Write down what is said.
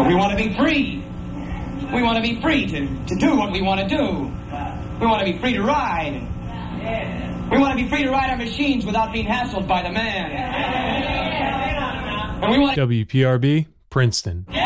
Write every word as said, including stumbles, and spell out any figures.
We want to be free. We want to be free to, to do what we want to do. We want to be free to ride. We want to be free to ride our machines without being hassled by the man. And we want W P R B, Princeton.